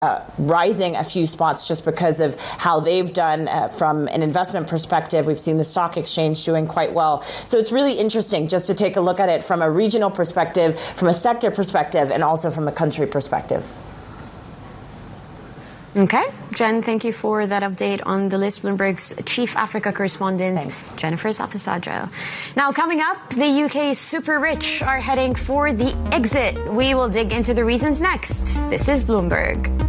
rising a few spots just because of how they've done from an investment perspective. We've seen the stock exchange doing quite well. So it's really interesting just to take a look at it from a regional perspective, from a sector perspective, and also from a country perspective. Okay. Jen, thank you for that update on the list. Bloomberg's Chief Africa Correspondent, Thanks. Jennifer Sapasajo. Now, coming up, the UK's super rich are heading for the exit. We will dig into the reasons next. This is Bloomberg.